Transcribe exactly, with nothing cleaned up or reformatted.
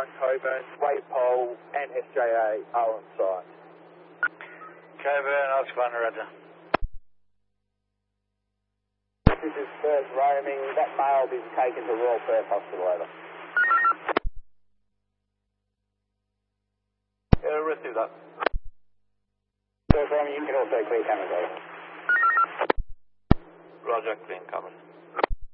one Coburn, Waypole and S J A are on site. Coburn, Oscar one, roger. This is first roaming. That male will be taken to Royal Perth Hospital, over. Yeah, receive that. First roaming, you can also clear cameras, over. Roger, clean cameras.